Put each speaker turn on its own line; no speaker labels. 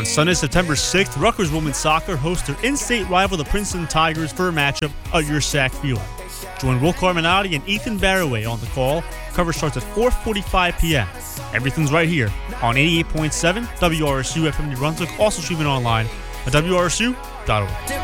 Sunday, September 6th, Rutgers Women's Soccer hosts their in-state rival, the Princeton Tigers, for a matchup at Ursack Field. Join Will Carminati and Ethan Barraway on the call. Coverage starts at 4:45 p.m. Everything's right here on 88.7 WRSU FM New Brunswick, also streaming online at WRSU.org.